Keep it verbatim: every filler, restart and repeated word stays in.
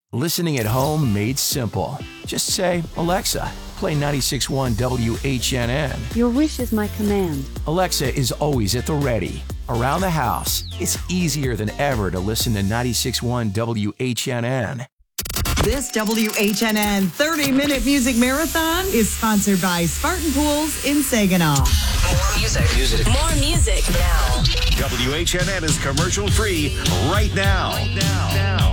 Listening at home made simple. Just say, Alexa, play ninety-six point one W H N N. Your wish is my command. Alexa is always at the ready. Around the house, it's easier than ever to listen to ninety-six point one W H N N. This W H N N thirty-minute music marathon is sponsored by Spartan Pools in Saginaw. More music. Music. More music now. W H N N is commercial free right now. Right now. now.